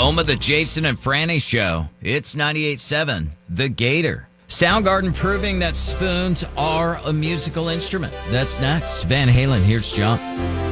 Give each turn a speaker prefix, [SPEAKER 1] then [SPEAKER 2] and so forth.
[SPEAKER 1] Home of the Jason and Franny Show. It's 98.7, The Gator. Soundgarden proving that spoons are a musical instrument. That's next. Van Halen, here's John.